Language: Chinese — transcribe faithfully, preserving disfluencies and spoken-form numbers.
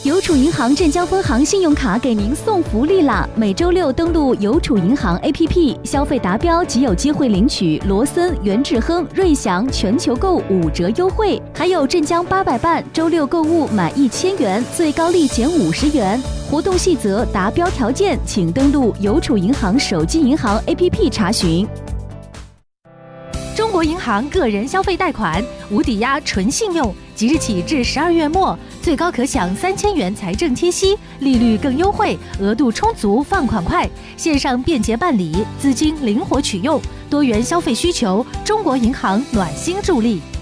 邮储银行镇江分行信用卡给您送福利啦！每周六登录邮储银行 A P P， 消费达标即有机会领取罗森、元智亨、瑞祥全球购五折优惠，还有镇江八百办，周六购物满一千元，最高立减五十元。活动细则、达标条件，请登录邮储银行手机银行 A P P 查询。 中国银行个人消费贷款无抵押纯信用，即日起至十二月末，最高可享三千元财政贴息，利率更优惠，额度充足，放款快，线上便捷办理，资金灵活取用，多元消费需求，中国银行暖心助力。